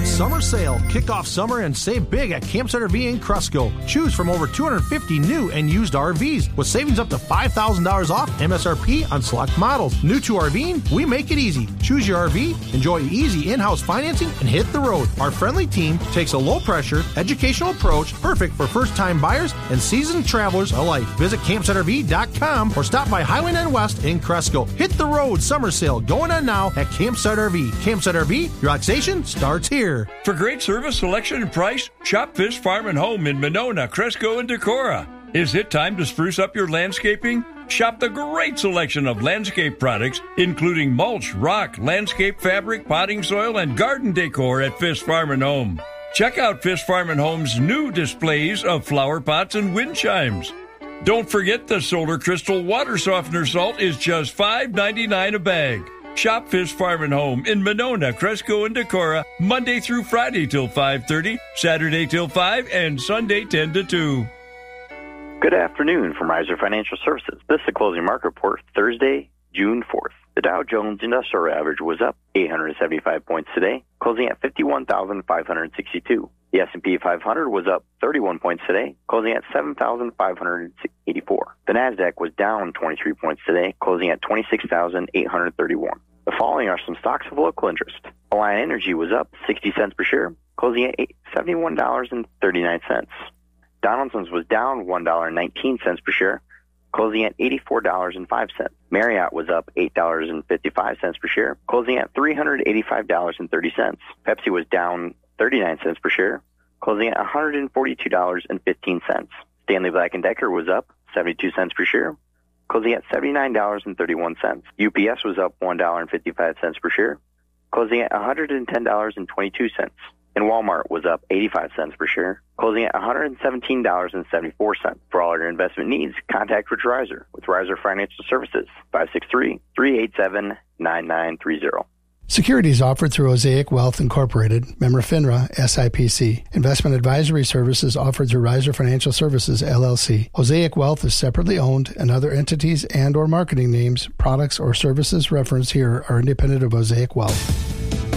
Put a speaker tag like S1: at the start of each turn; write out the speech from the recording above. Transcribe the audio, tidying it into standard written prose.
S1: Road Summer Sale. Kick off summer and save big at Campsite RV in Cresco. Choose from over 250 new and used RVs with savings up to $5,000 off MSRP on select models. New to RVing, we make it easy. Choose your RV, enjoy easy in-house financing, and hit the road. Our friendly team takes a low-pressure, educational approach perfect for first-time buyers and seasoned travelers alike. Visit CampsiteRV.com or stop by Highway 9 West in Cresco. Hit the road summer sale going on now at Campsite RV. Campsite RV, relaxation starts here.
S2: For great service, selection, and price, shop Fish Farm and Home in Monona, Cresco, and Decorah. Is it time to spruce up your landscaping? Shop the great selection of landscape products, including mulch, rock, landscape fabric, potting soil, and garden decor at Fish Farm and Home. Check out Fish Farm and Home's new displays of flower pots and wind chimes. Don't forget the Solar Crystal Water Softener Salt is just $5.99 a bag. Shop Fish Farm and Home in Monona, Cresco, and Decorah, Monday through Friday till 5:30, Saturday till 5, and Sunday 10 to 2.
S3: Good afternoon from Riser Financial Services. This is the closing market report, Thursday, June 4th. The Dow Jones Industrial Average was up 875 points today, closing at 51,562. The S&P 500 was up 31 points today, closing at 7,584. The NASDAQ was down 23 points today, closing at 26,831. The following are some stocks of local interest. Alliant Energy was up 60 cents per share, closing at $71.39. Donaldson's was down $1.19 per share, closing at $84.05. Marriott was up $8.55 per share, closing at $385.30. Pepsi was down 39 cents per share, closing at $142.15. Stanley Black & Decker was up 72 cents per share, closing at $79.31. UPS was up $1.55 per share, closing at $110.22. And Walmart was up 85 cents per share, closing at $117.74. For all your investment needs, contact Rich Riser with Riser Financial Services, 563-387-9930.
S4: Securities offered through Osaic Wealth Incorporated, member FINRA, SIPC. Investment advisory services offered through Riser Financial Services, LLC. Osaic Wealth is separately owned, and other entities and or marketing names, products, or services referenced here are independent of Osaic Wealth.